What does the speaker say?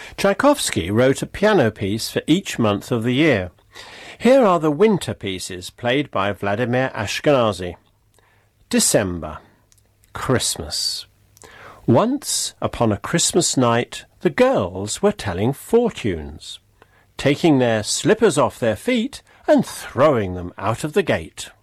Tchaikovsky wrote a piano piece for each month of the year. Here are the winter pieces played by Vladimir Ashkenazy. December. Christmas. Once upon a Christmas night, the girls were telling fortunes, taking their slippers off their feet and throwing them out of the gate.